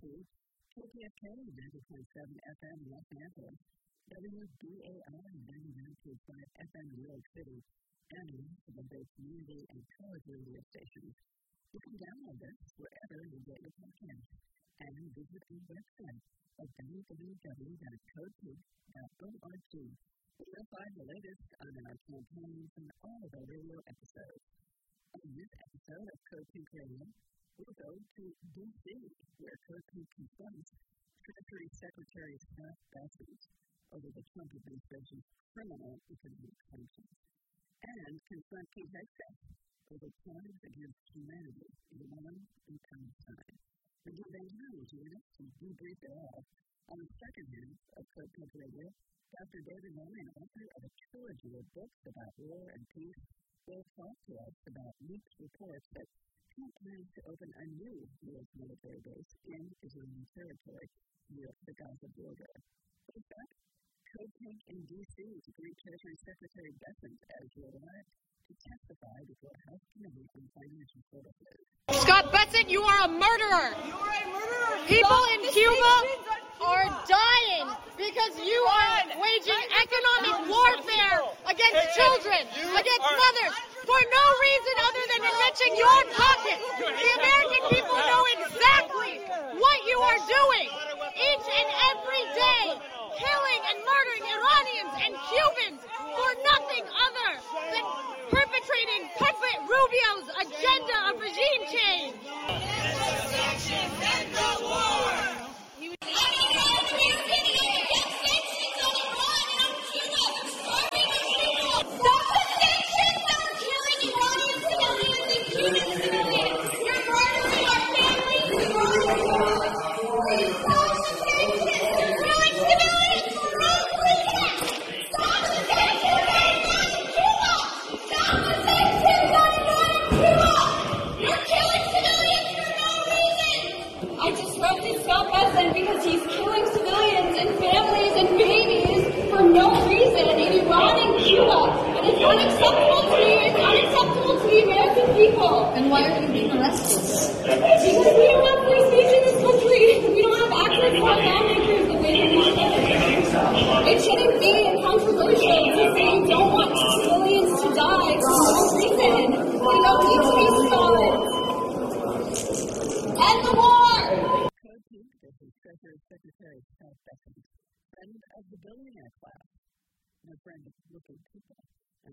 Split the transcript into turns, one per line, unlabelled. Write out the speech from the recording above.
KPFK 90.7 FM Los Angeles, WBAI 99.5 FM New York City, and the community and college radio stations. You can download us wherever you get your podcasts and visit our website at www.codepeak.org. You'll find the latest on our campaigns and all of our radio episodes. On this episode of Code Pink Radio, we'll go to D.C., where Code Pink confronts Treasury Secretary Scott Bessent over the Trump administration's criminal economic sanctions, and confront Pete Hegseth over crimes against humanity in war and Palestine. Regina Van is joining us to debrief it all. On the second half of Code Pink Radio, Dr. David Ryan, author of a trilogy of books about war and peace, will talk to us about leaked reports that Trump plans to open a new U.S. military base in Israeli territory near the Gaza border. With that, Code Pink in D.C. to greet Treasury Secretary Bessent as he arrived to testify before House Committee on Financial Services.
Scott Bessent, you are a murderer!
You are a murderer!
People in Cuba are dying because you are waging economic warfare against children, against mothers, for no reason other than enriching your pocket. The American people know exactly what you are doing each and every day, killing and murdering Iranians and Cubans for nothing other than perpetrating Puppet Rubio's agenda of regime change.
End the war!
Because he's killing civilians and families and babies for no reason in Iran and Cuba. And it's unacceptable to me. It's unacceptable to the American people.
And why are you being arrested?
Because we don't have free speech in this country. We don't have access to our lawmakers the way that we should. It shouldn't be controversial